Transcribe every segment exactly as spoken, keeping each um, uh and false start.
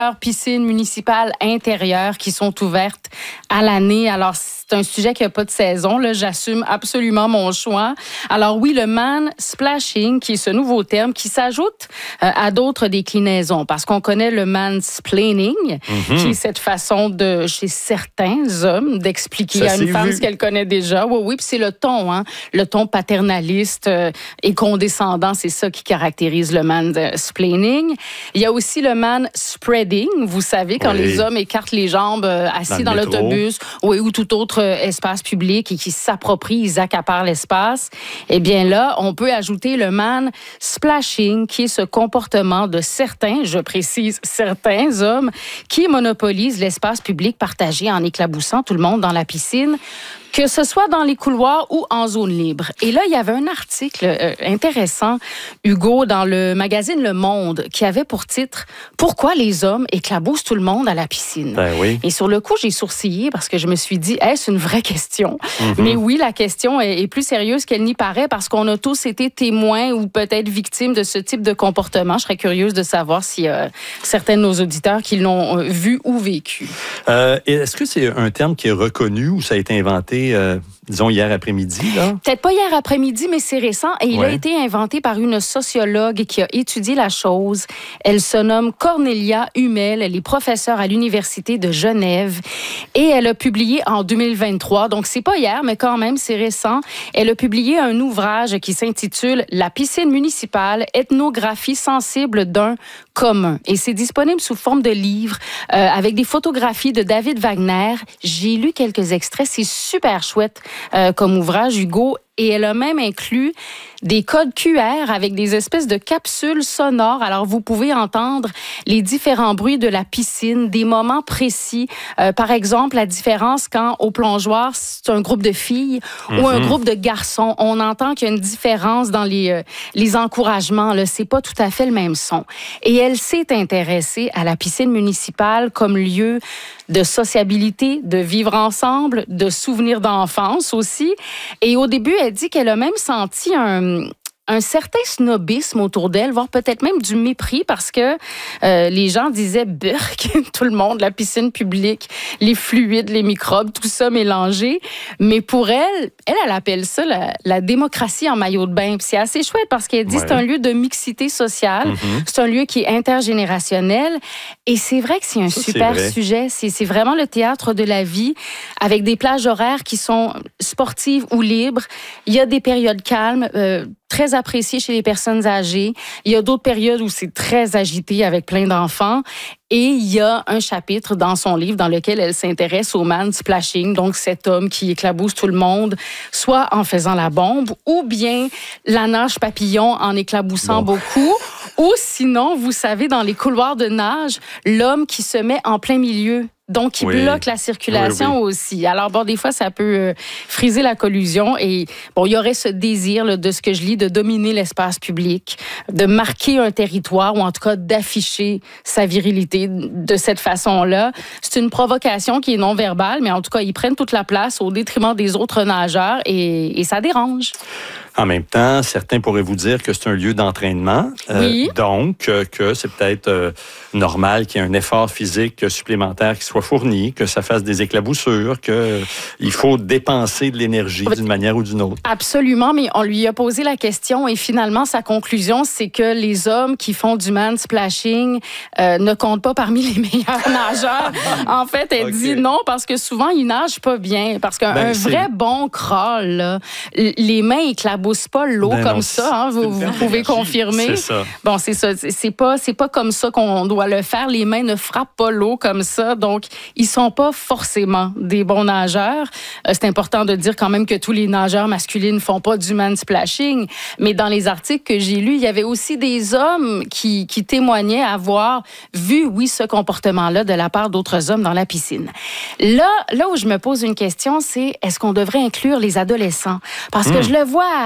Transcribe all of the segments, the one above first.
piscines municipales intérieures qui sont ouvertes à l'année. Alors, c'est un sujet qui n'a pas de saison. Là, j'assume absolument mon choix. Alors oui, le mansplashing, qui est ce nouveau terme qui s'ajoute euh, à d'autres déclinaisons, parce qu'on connaît le mansplaining, mm-hmm. qui est cette façon de, chez certains hommes, d'expliquer Ça, à une femme vu. ce qu'elle connaît déjà. Oui, oui, puis c'est le ton, hein, le ton paternaliste euh, et condescendant, c'est ça qui caractérise le mansplaining. Il y a aussi le manspreading. Vous savez, quand oui. les hommes écartent les jambes euh, assis dans, dans l'autobus oui, ou tout autre euh, espace public et qui s'approprient, ils accaparent l'espace, eh bien là, on peut ajouter le mansplashing, qui est ce comportement de certains, je précise certains hommes, qui monopolisent l'espace public partagé en éclaboussant tout le monde dans la piscine, que ce soit dans les couloirs ou en zone libre. Et là, il y avait un article euh, intéressant, Hugo, dans le magazine Le Monde, qui avait pour titre « Pourquoi les hommes éclaboussent tout le monde à la piscine? » Ben oui. Et sur le coup, j'ai sourcillé parce que je me suis dit « Est-ce une vraie question? Mm-hmm. » Mais oui, la question est, est plus sérieuse qu'elle n'y paraît parce qu'on a tous été témoins ou peut-être victimes de ce type de comportement. Je serais curieuse de savoir si euh, certains de nos auditeurs qui l'ont euh, vu ou vécu. Euh, est-ce que c'est un terme qui est reconnu ou ça a été inventé Euh, disons, hier après-midi, là? Peut-être pas hier après-midi, mais c'est récent. Et il ouais. a été inventé par une sociologue qui a étudié la chose. Elle se nomme Cornelia Hummel. Elle est professeure à l'Université de Genève. Et elle a publié en deux mille vingt-trois, donc c'est pas hier, mais quand même, c'est récent. Elle a publié un ouvrage qui s'intitule « La piscine municipale, ethnographie sensible d'un commun ». Et c'est disponible sous forme de livre euh, avec des photographies de David Wagner. J'ai lu quelques extraits. C'est super chouette euh, comme ouvrage, Hugo. Et elle a même inclus des codes Q R avec des espèces de capsules sonores. Alors, vous pouvez entendre les différents bruits de la piscine, des moments précis. Euh, par exemple, la différence quand au plongeoir, c'est un groupe de filles mm-hmm. ou un groupe de garçons. On entend qu'il y a une différence dans les, euh, les encouragements. Là, c'est pas tout à fait le même son. Et elle s'est intéressée à la piscine municipale comme lieu de sociabilité, de vivre ensemble, de souvenirs d'enfance aussi. Et au début, elle dit qu'elle a même senti un, un certain snobisme autour d'elle, voire peut-être même du mépris, parce que euh, les gens disaient « burk », tout le monde, la piscine publique, les fluides, les microbes, tout ça mélangé. Mais pour elle, elle, elle appelle ça la, la démocratie en maillot de bain. Puis c'est assez chouette parce qu'elle dit que ouais. c'est un lieu de mixité sociale, mm-hmm. c'est un lieu qui est intergénérationnel. Et c'est vrai que c'est un ça, super c'est sujet. C'est, c'est vraiment le théâtre de la vie, avec des plages horaires qui sont sportives ou libres. Il y a des périodes calmes, euh, très apprécié chez les personnes âgées. Il y a d'autres périodes où c'est très agité avec plein d'enfants. Et il y a un chapitre dans son livre dans lequel elle s'intéresse au mansplashing, donc cet homme qui éclabousse tout le monde, soit en faisant la bombe, ou bien la nage papillon en éclaboussant bon. beaucoup, ou sinon, vous savez, dans les couloirs de nage, l'homme qui se met en plein milieu. Donc, qui oui. bloque la circulation oui, oui. aussi. Alors, bon, des fois, ça peut euh, friser la collusion. Et bon, il y aurait ce désir, là, de ce que je lis, de dominer l'espace public, de marquer un territoire, ou en tout cas d'afficher sa virilité de cette façon-là. C'est une provocation qui est non-verbale, mais en tout cas, ils prennent toute la place au détriment des autres nageurs et, et ça dérange. En même temps, certains pourraient vous dire que c'est un lieu d'entraînement. Oui. Euh, donc, euh, que c'est peut-être euh, normal qu'il y ait un effort physique supplémentaire qui soit fourni, que ça fasse des éclaboussures, qu'il euh, faut dépenser de l'énergie d'une manière ou d'une autre. Absolument, mais on lui a posé la question et finalement, sa conclusion, c'est que les hommes qui font du mansplashing euh, ne comptent pas parmi les meilleurs nageurs. En fait, elle okay. dit non parce que souvent, ils nagent pas bien. Parce qu'un ben, vrai bon crawl, là, les mains éclaboussent pas l'eau ben comme non, ça, hein, vous, vous pouvez confirmer. C'est ça. Bon, c'est ça. C'est pas, c'est pas comme ça qu'on doit le faire. Les mains ne frappent pas l'eau comme ça, donc ils sont pas forcément des bons nageurs. Euh, c'est important de dire quand même que tous les nageurs masculins ne font pas du mansplashing, mais dans les articles que j'ai lus, il y avait aussi des hommes qui, qui témoignaient avoir vu, oui, ce comportement-là de la part d'autres hommes dans la piscine. Là, là où je me pose une question, c'est est-ce qu'on devrait inclure les adolescents? Parce mmh. que je le vois à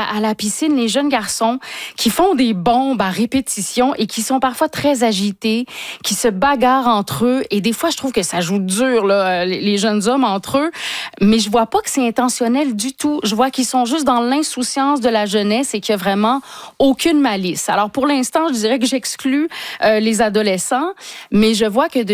à la piscine, les jeunes garçons qui font des bombes à répétition et qui sont parfois très agités, qui se bagarrent entre eux. Et des fois, je trouve que ça joue dur, là, les jeunes hommes entre eux. Mais je vois pas que c'est intentionnel du tout. Je vois qu'ils sont juste dans l'insouciance de la jeunesse et qu'il y a vraiment aucune malice. Alors, pour l'instant, je dirais que j'exclus euh, les adolescents, mais je vois que de